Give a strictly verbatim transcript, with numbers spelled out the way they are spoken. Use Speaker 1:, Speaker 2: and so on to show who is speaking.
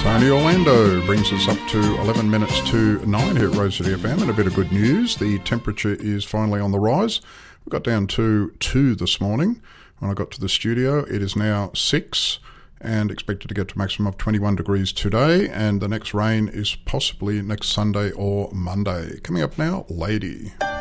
Speaker 1: Tony Orlando brings us up to eleven minutes to nine here at Rose City F M, and a bit of good news. The temperature is finally on the rise. We got down to two this morning. When I got to the studio, it is now six and expected to get to a maximum of twenty-one degrees today, and the next rain is possibly next Sunday or Monday. Coming up now, Lady.